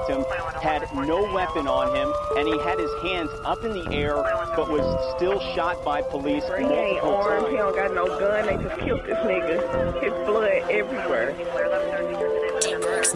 victim had no weapon on him, and he had his hands up in the air, but was still shot by police He ain't multiple armed, he times. don't got no gun, they just killed this nigga. His blood everywhere.